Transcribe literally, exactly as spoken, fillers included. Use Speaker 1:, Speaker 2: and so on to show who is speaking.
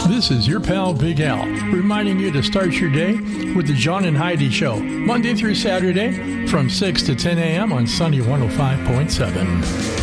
Speaker 1: This is your pal Big Al, reminding you to start your day with the John and Heidi Show, Monday through Saturday from six to ten a.m. on Sunny one oh five point seven.